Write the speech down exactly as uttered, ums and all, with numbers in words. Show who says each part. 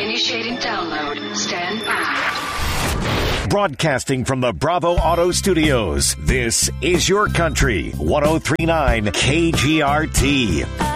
Speaker 1: Initiating download. Stand by.
Speaker 2: Broadcasting from the Bravo Auto Studios, this is Your Country, one oh three point nine K G R T.